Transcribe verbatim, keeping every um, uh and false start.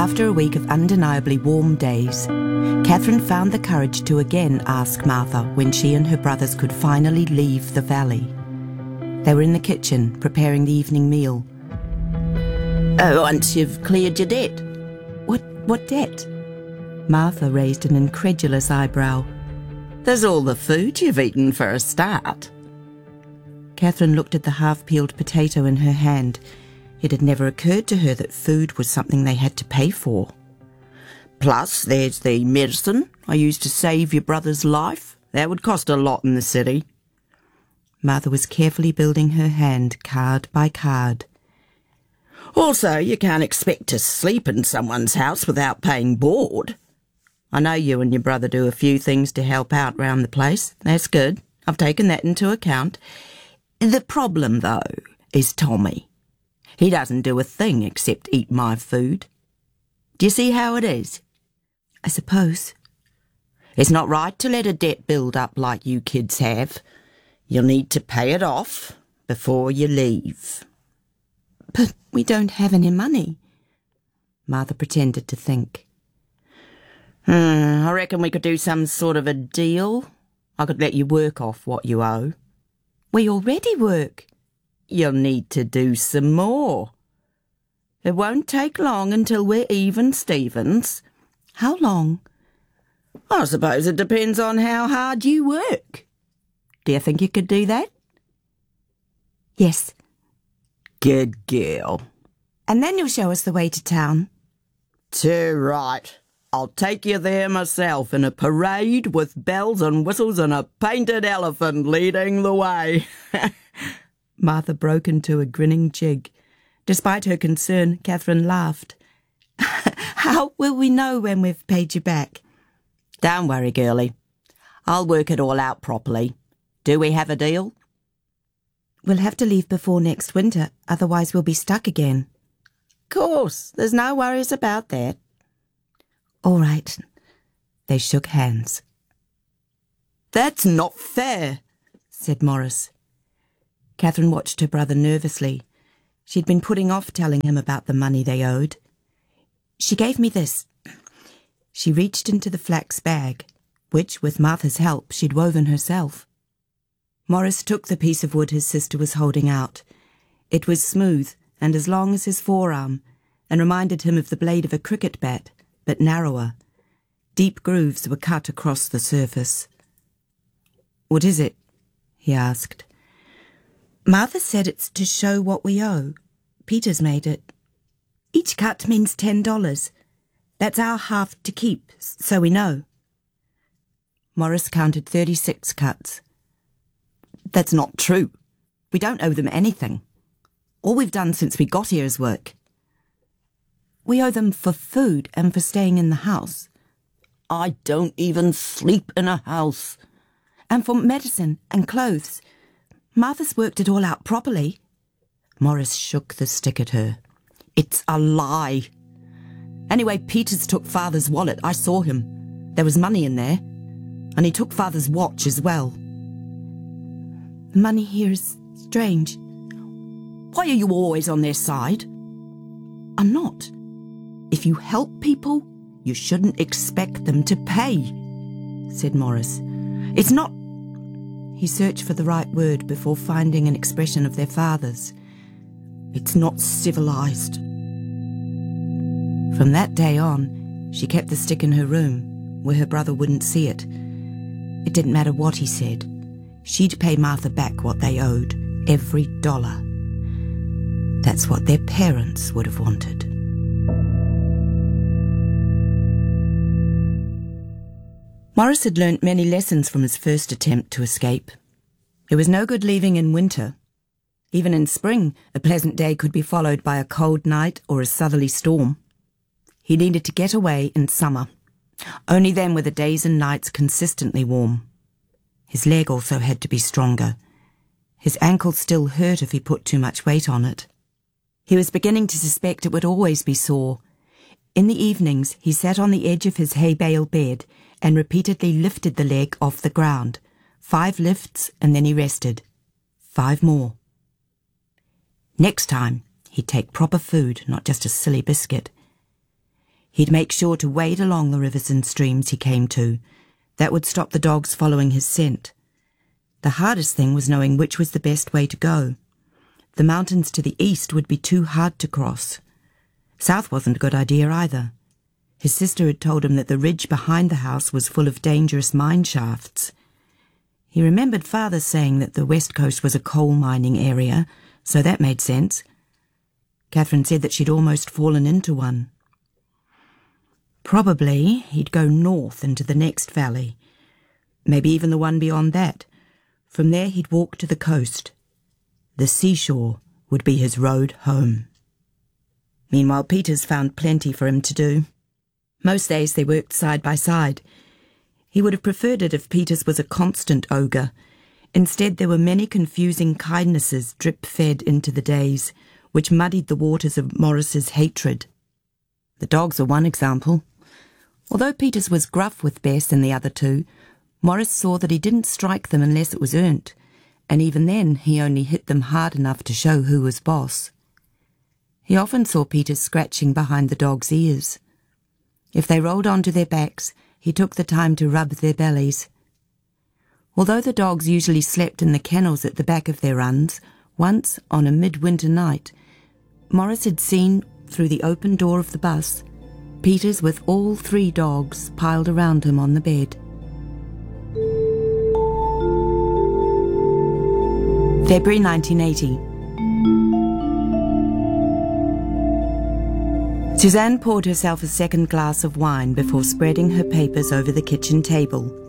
After a week of undeniably warm days, Catherine found the courage to again ask Martha when she and her brothers could finally leave the valley. They were in the kitchen, preparing the evening meal. Oh, once you've cleared your debt. What, what debt? Martha raised an incredulous eyebrow. There's all the food you've eaten for a start. Catherine looked at the half-peeled potato in her hand. It had never occurred to her that food was something they had to pay for. Plus, there's the medicine I used to save your brother's life. That would cost a lot in the city. Martha was carefully building her hand card by card. Also, you can't expect to sleep in someone's house without paying board. I know you and your brother do a few things to help out round the place. That's good. I've taken that into account. The problem, though, is Tommy. He doesn't do a thing except eat my food. Do you see how it is? I suppose. It's not right to let a debt build up like you kids have. You'll need to pay it off before you leave. But we don't have any money. Martha pretended to think. Hmm, I reckon we could do some sort of a deal. I could let you work off what you owe. We already work. You'll need to do some more. It won't take long until we're even Stevens. How long? I suppose it depends on how hard you work. Do you think you could do that? Yes. Good girl. And then you'll show us the way to town. Too right. I'll take you there myself in a parade with bells and whistles and a painted elephant leading the way. Martha broke into a grinning jig. Despite her concern, Catherine laughed. How will we know when we've paid you back? Don't worry, girlie. I'll work it all out properly. Do we have a deal? We'll have to leave before next winter, otherwise we'll be stuck again. Course, there's no worries about that. All right. They shook hands. That's not fair, said Morris. Catherine watched her brother nervously. She'd been putting off telling him about the money they owed. She gave me this. She reached into the flax bag, which, with Martha's help, she'd woven herself. Morris took the piece of wood his sister was holding out. It was smooth and as long as his forearm, and reminded him of the blade of a cricket bat, but narrower. Deep grooves were cut across the surface. "What is it?" he asked. "Martha said it's to show what we owe. Peter's made it. Each cut means ten dollars. That's our half to keep, so we know." Morris counted thirty-six cuts. "That's not true. We don't owe them anything. All we've done since we got here is work." "We owe them for food and for staying in the house." "I don't even sleep in a house." "And for medicine and clothes. Martha's worked it all out properly." Morris shook the stick at her. "It's a lie. Anyway, Peters took Father's wallet. I saw him. There was money in there. And he took Father's watch as well." "The money here is strange." "Why are you always on their side?" "I'm not. If you help people, you shouldn't expect them to pay," said Morris. "It's not..." He searched for the right word before finding an expression of their father's. "It's not civilized." From that day on, she kept the stick in her room, where her brother wouldn't see it. It didn't matter what he said. She'd pay Martha back what they owed, every dollar. That's what their parents would have wanted. Morris had learnt many lessons from his first attempt to escape. It was no good leaving in winter. Even in spring, a pleasant day could be followed by a cold night or a southerly storm. He needed to get away in summer. Only then were the days and nights consistently warm. His leg also had to be stronger. His ankle still hurt if he put too much weight on it. He was beginning to suspect it would always be sore. In the evenings, he sat on the edge of his hay bale bed and repeatedly lifted the leg off the ground. Five lifts, and then he rested. Five more. Next time, he'd take proper food, not just a silly biscuit. He'd make sure to wade along the rivers and streams he came to. That would stop the dogs following his scent. The hardest thing was knowing which was the best way to go. The mountains to the east would be too hard to cross. South wasn't a good idea either. His sister had told him that the ridge behind the house was full of dangerous mine shafts. He remembered Father saying that the west coast was a coal mining area, so that made sense. Catherine said that she'd almost fallen into one. Probably he'd go north into the next valley, maybe even the one beyond that. From there he'd walk to the coast. The seashore would be his road home. Meanwhile, Peters found plenty for him to do. Most days they worked side by side. He would have preferred it if Peters was a constant ogre. Instead, there were many confusing kindnesses drip-fed into the days, which muddied the waters of Morris's hatred. The dogs are one example. Although Peters was gruff with Bess and the other two, Morris saw that he didn't strike them unless it was earned, and even then he only hit them hard enough to show who was boss. He often saw Peters scratching behind the dogs' ears. If they rolled onto their backs, he took the time to rub their bellies. Although the dogs usually slept in the kennels at the back of their runs, once, on a midwinter night, Morris had seen, through the open door of the bus, Peters with all three dogs piled around him on the bed. February nineteen eighty. Suzanne poured herself a second glass of wine before spreading her papers over the kitchen table.